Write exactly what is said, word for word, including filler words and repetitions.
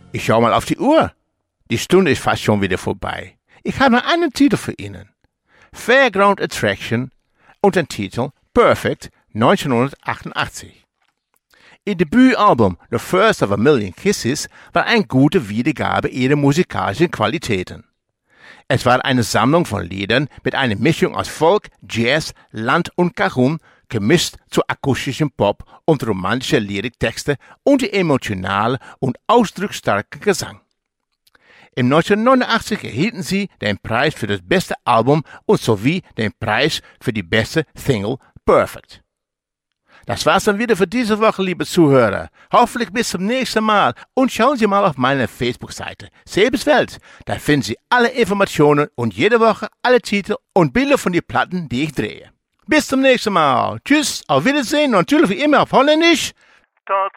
Ich schau mal auf die Uhr. Die Stunde ist fast schon wieder vorbei. Ich habe noch einen Titel für Ihnen. Fairground Attraction und den Titel Perfect neunzehnhundertachtundachtzig. Ihr Debütalbum The First of a Million Kisses war eine gute Wiedergabe ihrer musikalischen Qualitäten. Es war eine Sammlung von Liedern mit einer Mischung aus Folk, Jazz, Land und Cajon, gemischt zu akustischem Pop und romantischer Lyriktexte und emotional und ausdrucksstarker Gesang. Im neunzehnhundertneunundachtzig erhielten sie den Preis für das beste Album und sowie den Preis für die beste Single Perfect. Das war's dann wieder für diese Woche, liebe Zuhörer. Hoffentlich bis zum nächsten Mal und schauen Sie mal auf meine Facebook-Seite Sebes Welt. Da finden Sie alle Informationen und jede Woche alle Titel und Bilder von den Platten, die ich drehe. Bis zum nächsten Mal. Tschüss, auf Wiedersehen und natürlich wie immer auf Holländisch. Tot